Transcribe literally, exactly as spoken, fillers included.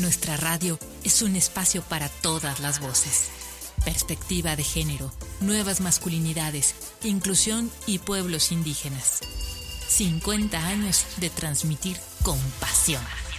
Nuestra radio es un espacio para todas las voces. Perspectiva de género, nuevas masculinidades, inclusión y pueblos indígenas. cincuenta años de transmitir con pasión.